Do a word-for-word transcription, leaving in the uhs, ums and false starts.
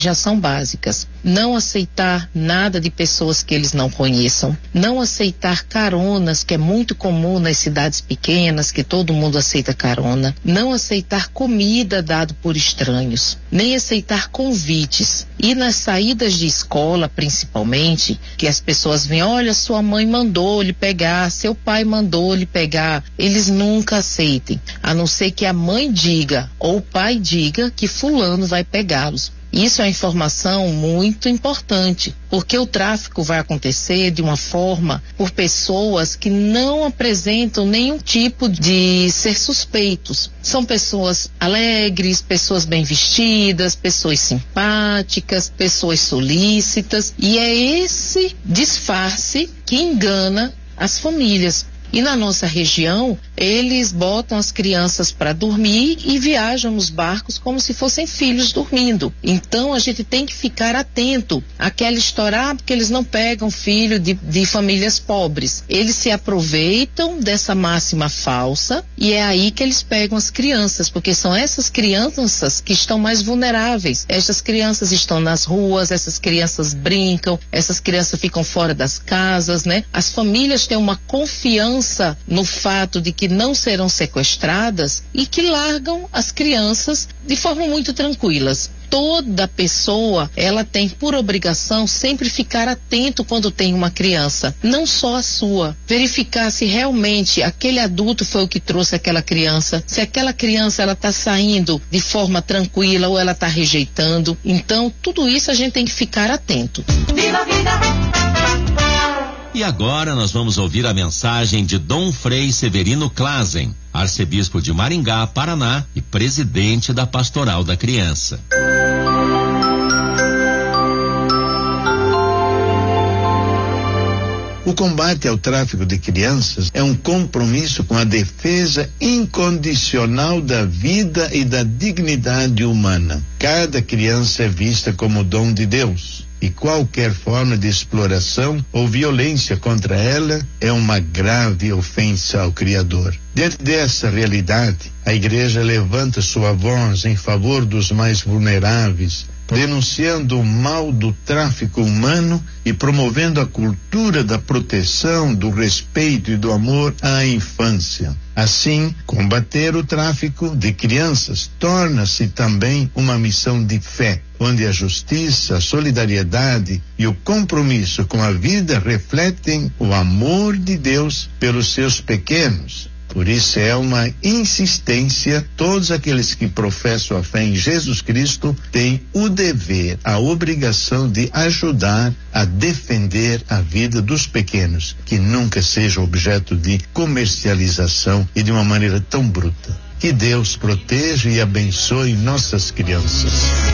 já são básicas. Não aceitar nada de pessoas que eles não conheçam. Não aceitar caronas, que é muito comum nas cidades pequenas, que todo mundo aceita carona. Não aceitar comida dado por estranhos. Nem aceitar convites. E nas saídas de escola, principalmente, que as pessoas vêm, olha, sua mãe mandou lhe pegar, seu pai mandou lhe pegar. Eles nunca aceitem, a não ser que a mãe diga ou o pai diga que fulano vai pegá-los. Isso é uma informação muito importante, porque o tráfico vai acontecer de uma forma por pessoas que não apresentam nenhum tipo de ser suspeitos. São pessoas alegres, pessoas bem vestidas, pessoas simpáticas, pessoas solícitas, e é esse disfarce que engana as famílias. E na nossa região, eles botam as crianças para dormir e viajam nos barcos como se fossem filhos dormindo. Então a gente tem que ficar atento àquela história, ah, porque eles não pegam filho de, de famílias pobres. Eles se aproveitam dessa máxima falsa e é aí que eles pegam as crianças, porque são essas crianças que estão mais vulneráveis. Essas crianças estão nas ruas, essas crianças brincam, essas crianças ficam fora das casas, né? As famílias têm uma confiança no fato de que não serão sequestradas e que largam as crianças de forma muito tranquilas. Toda pessoa, ela tem por obrigação sempre ficar atento quando tem uma criança, não só a sua. Verificar se realmente aquele adulto foi o que trouxe aquela criança, se aquela criança ela está saindo de forma tranquila ou ela está rejeitando. Então, tudo isso a gente tem que ficar atento. Viva a vida! E agora nós vamos ouvir a mensagem de Dom Frei Severino Klazen, arcebispo de Maringá, Paraná e presidente da Pastoral da Criança. O combate ao tráfico de crianças é um compromisso com a defesa incondicional da vida e da dignidade humana. Cada criança é vista como dom de Deus. E qualquer forma de exploração ou violência contra ela é uma grave ofensa ao Criador. Diante dessa realidade, a Igreja levanta sua voz em favor dos mais vulneráveis, denunciando o mal do tráfico humano e promovendo a cultura da proteção, do respeito e do amor à infância. Assim, combater o tráfico de crianças torna-se também uma missão de fé, onde a justiça, a solidariedade e o compromisso com a vida refletem o amor de Deus pelos seus pequenos. Por isso é uma insistência, todos aqueles que professam a fé em Jesus Cristo têm o dever, a obrigação de ajudar a defender a vida dos pequenos, que nunca seja objeto de comercialização e de uma maneira tão bruta. Que Deus proteja e abençoe nossas crianças.